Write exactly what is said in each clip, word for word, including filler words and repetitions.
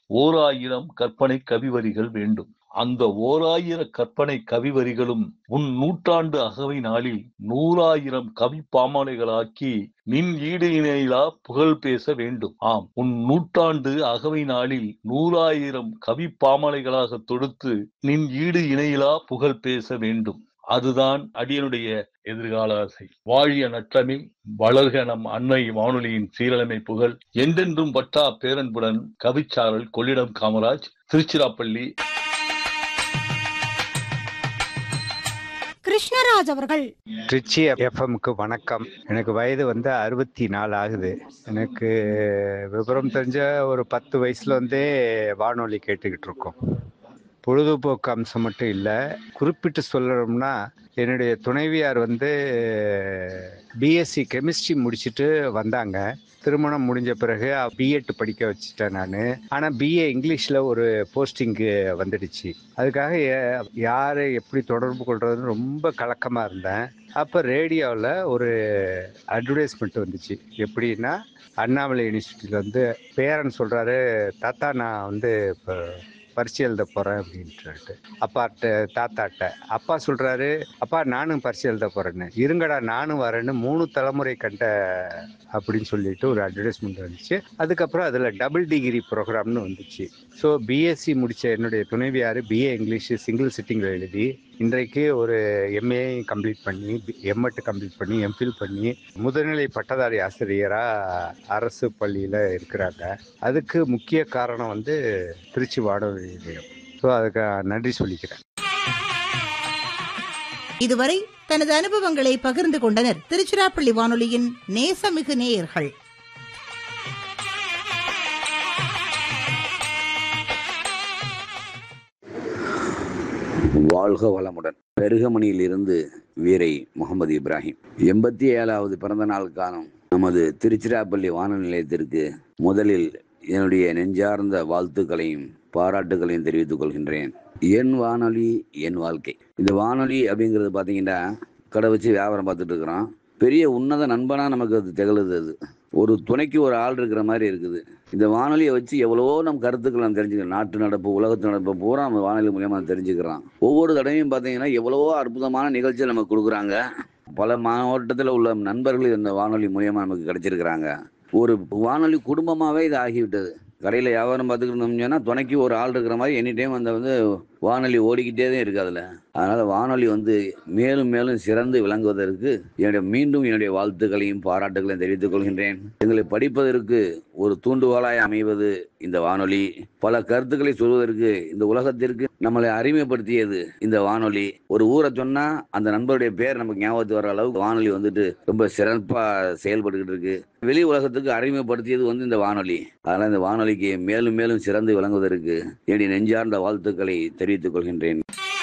ஓர் ஆயிரம் கற்பனை கவிவரிகள் வேண்டும். அந்த ஓர் ஆயிர கற்பனை கவிவரிகளும் உன் நூற்றாண்டு அகவை நாளில் நூறாயிரம் கவி பாமாலைகளாக்கி நின் ஈடு இணையிலா புகழ் பேச வேண்டும். ஆம், உன் நூற்றாண்டு அகவை நாளில் நூறாயிரம் கவி பாமாலைகளாக தொடுத்து நின் ஈடு இணையிலா புகழ் பேச வேண்டும். அதுதான் அடியனுடைய எதிர்கால ஆசை. வாழிய நற்றமிழ், வளர்க நம் அன்னை வானொலியின் சீரழமை புகழ். என்றென்றும் வட்டா பேரன்புடன் கவிச்சாரல் கொள்ளிடம் காமராஜ், திருச்சிராப்பள்ளி. கிருஷ்ணராஜ் அவர்கள். திருச்சி எஃப்எம்க்கு வணக்கம். எனக்கு வயது வந்து அறுபத்தி நாலு ஆகுது. எனக்கு விவரம் தெரிஞ்ச ஒரு பத்து வயசுல இருந்தே வானொலி கேட்டுக்கிட்டு இருக்கோம். பொழுதுபோக்கு அம்சம் மட்டும் இல்லை, குறிப்பிட்டு சொல்லணும்னா என்னுடைய துணைவியார் வந்து பிஎஸ்சி கெமிஸ்ட்ரி முடிச்சுட்டு வந்தாங்க. திருமணம் முடிஞ்ச பிறகு பிஎட் படிக்க வச்சுட்டேன் நான். ஆனால் பிஏ இங்கிலீஷில் ஒரு போஸ்டிங்கு வந்துடுச்சு. அதுக்காக யாரை எப்படி தொடர்பு கொள்றதுன்னு ரொம்ப கலக்கமாக இருந்தேன். அப்போ ரேடியோவில் ஒரு அட்வர்டைஸ்மெண்ட் வந்துச்சு. எப்படின்னா, அண்ணாமலை யூனிவர்சிட்டியில் வந்து பேரன் சொல்கிறாரு, தாத்தா நான் வந்து இப்போ பரிசு எழுத போகிறேன் அப்படின்ட்டு அப்பாட்ட தாத்தாட்ட. அப்பா சொல்கிறாரு, அப்பா நானும் பரிசு எழுத போகிறேன்னு. இருங்கடா நானும் வரேன்னு மூணு தலைமுறை கண்ட அப்படின்னு சொல்லிட்டு ஒரு அட்வர்டைஸ்மெண்ட் வந்துச்சு. அதுக்கப்புறம் அதில் டபுள் டிகிரி ப்ரோக்ராம்னு வந்துச்சு. ஸோ பிஎஸ்சி முடித்த என்னுடைய துணைவியார் பிஏ இங்கிலீஷ் சிங்கிள் சிட்டிங்கில் எழுதி இன்றைக்கு ஒரு எம்ஏ கம்ப்ளீட் பண்ணி எம்எட் கம்ப்ளீட் பண்ணி எம்ஃபில் பண்ணி முதுநிலை பட்டதாரி ஆசிரியராக அரசு பள்ளியில் இருக்கிறாங்க. அதுக்கு முக்கிய காரணம் வந்து திருச்சி வானொலி நிலையம். ஸோ அதுக்கு நன்றி சொல்லிக்கிறேன். இதுவரை தனது அனுபவங்களை பகிர்ந்து கொண்டனர் திருச்சிராப்பள்ளி வானொலியின் நேசமிகு நேயர்கள். வாழ்க வளமுடன். பெருகமணியில் இருந்து வீரை முகமது இப்ராஹிம். எண்பத்தி ஏழாவது பிறந்த நாள் காணும் நமது திருச்சிராப்பள்ளி வானொலி நிலையத்திற்கு முதலில் என்னுடைய நெஞ்சார்ந்த வாழ்த்துக்களையும் பாராட்டுகளையும் தெரிவித்துக் கொள்கின்றேன். என் வானொலி என் வாழ்க்கை. இந்த வானொலி அப்படிங்கிறது பார்த்தீங்கன்னா, கடை வச்சு வியாபாரம் பார்த்துட்டு இருக்கிறோம். பெரிய உன்னத நண்பனாக நமக்கு அது திகழுது. அது ஒரு துணைக்கு ஒரு ஆள் இருக்கிற மாதிரி இருக்குது. இந்த வானொலியை வச்சு எவ்வளவோ நம் கருத்துக்கள் நம்ம தெரிஞ்சுக்கிறோம். நாட்டு நடப்பு, உலகத்து நடப்பு பூரா நம்ம வானொலி மூலியமாக தெரிஞ்சுக்கிறோம். ஒவ்வொரு தடவையும் பார்த்தீங்கன்னா எவ்வளவோ அற்புதமான நிகழ்ச்சியை நமக்கு கொடுக்குறாங்க. பல மாவட்டத்தில் உள்ள நண்பர்கள் இந்த வானொலி மூலியமாக நமக்கு கிடைச்சிருக்கிறாங்க. ஒரு வானொலி குடும்பமாகவே இது ஆகிவிட்டது. கடையில் வியாபாரம் பார்த்துக்கிட்டு சொன்னால் துணைக்கு ஒரு ஆள் இருக்கிற மாதிரி எனி டைம் அந்த வந்து வானொலி ஓடிக்கிட்டே தான் இருக்குது அதில். அதனால் வானொலி வந்து மேலும் மேலும் சிறந்து விளங்குவதற்கு என்னுடைய மீண்டும் என்னுடைய வாழ்த்துக்களையும் பாராட்டுகளையும் தெரிவித்துக் கொள்கின்றேன். எங்களை படிப்பதற்கு ஒரு தூண்டுகோலாய் அமைவது இந்த வானொலி. பல கருத்துக்களை சொல்வதற்கு இந்த உலகத்திற்கு நம்மளை அறிமுகப்படுத்தியது இந்த வானொலி. ஒரு ஊரை சொன்னா அந்த நண்பருடைய பேர் நமக்கு ஞாபகத்துக்கு வர அளவுக்கு வானொலி வந்துட்டு ரொம்ப சிறப்பா செயல்பட்டுக்கிட்டு இருக்கு. வெளி உலகத்துக்கு அறிமுகப்படுத்தியது வந்து இந்த வானொலி. அதனால இந்த வானொலிக்கு மேலும் மேலும் சிறந்து விளங்குவதற்கு என்னுடைய நெஞ்சார்ந்த வாழ்த்துக்களை தெரிவித்துக் கொள்கின்றேன்.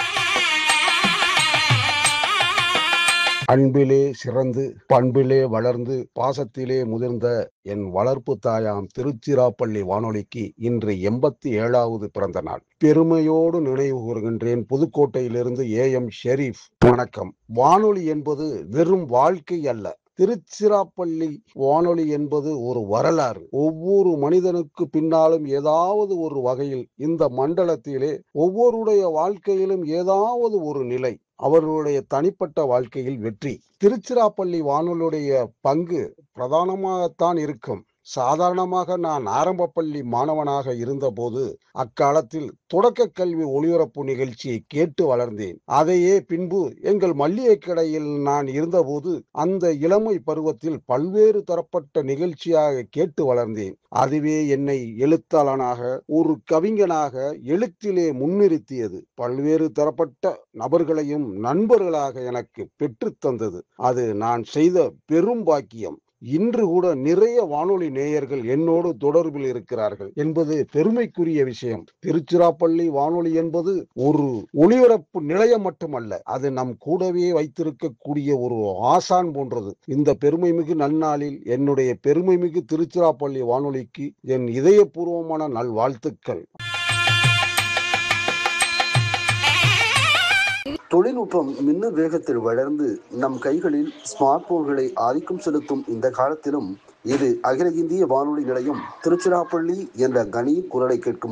அன்பிலே சிறந்து பண்பிலே வளர்ந்து பாசத்திலே முதிர்ந்த என் வளர்ப்பு தாயாம் திருச்சிராப்பள்ளி வானொலிக்கு இன்று எண்பத்தி ஏழாவது பிறந்த நாள். பெருமையோடு நினைவு கூறுகின்றேன். புதுக்கோட்டையிலிருந்து ஏ எம் ஷெரீப். வணக்கம். வானொலி என்பது வெறும் வாழ்க்கை அல்ல. திருச்சிராப்பள்ளி வானொலி என்பது ஒரு வரலாறு. ஒவ்வொரு மனிதனுக்கு பின்னாலும் ஏதாவது ஒரு வகையில் இந்த மண்டலத்திலே ஒவ்வொருடைய வாழ்க்கையிலும் ஏதாவது ஒரு நிலை, அவர்களுடைய தனிப்பட்ட வாழ்க்கையில் வெற்றி. திருச்சிராப்பள்ளி வானொலியுடைய பங்கு பிரதானமாகத்தான் இருக்கும். சாதாரணமாக நான் ஆரம்ப பள்ளி மாணவனாக இருந்தபோது அக்காலத்தில் தொடக்க கல்வி ஒளிபரப்பு நிகழ்ச்சியை கேட்டு வளர்ந்தேன். அதையே பின்பு எங்கள் மல்லிகை கடையில் நான் இருந்தபோது அந்த இளமை பருவத்தில் பல்வேறு தரப்பட்ட நிகழ்ச்சியாக கேட்டு வளர்ந்தேன். அதுவே என்னை எழுத்தாளனாக, ஒரு கவிஞனாக எழுத்திலே முன்னிறுத்தியது. பல்வேறு தரப்பட்ட நபர்களையும் நண்பர்களாக எனக்கு பெற்று தந்தது. அது நான் செய்த பெரும் பாக்கியம். இன்று கூட நிறைய வானொலி நேயர்கள் என்னோடு தொடர்பில் இருக்கிறார்கள் என்பது பெருமைக்குரிய விஷயம். திருச்சிராப்பள்ளி வானொலி என்பது ஒரு ஒளிபரப்பு நிலையம் மட்டுமல்ல, அது நம் கூடவே வைத்திருக்கக்கூடிய ஒரு ஆசான் போன்றது. இந்த பெருமைமிகு நன்னாளில் என்னுடைய பெருமைமிகு திருச்சிராப்பள்ளி வானொலிக்கு என் இதயபூர்வமான நல்வாழ்த்துக்கள். தொழில்நுட்பம் மின்ன வேகத்தில் வளர்ந்து நம் கைகளில் ஸ்மார்ட் போன்களை ஆதிக்கம் செலுத்தும் இந்த காலத்திலும் இது அகில இந்திய வானொலி நிலையம் திருச்சிராப்பள்ளி என்ற கணீர் குரலை கேட்கும்